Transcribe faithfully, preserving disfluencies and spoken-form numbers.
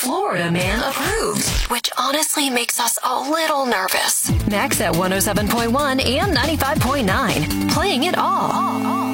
Florida Man approved, which honestly makes us a little nervous. Max at one oh seven point one and ninety-five point nine, playing it all.